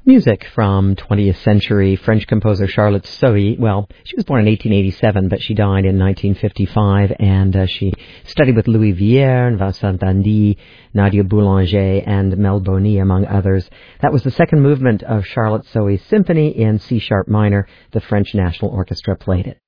Music from 20th century French composer Charlotte Sohi. Well, she was born in 1887, but she died in 1955, and she studied with Louis Vierne, Vincent Dandy, Nadia Boulanger, and Mel Boni, among others. That was the second movement of Charlotte Sohi's symphony in C-sharp minor. The French National Orchestra played it.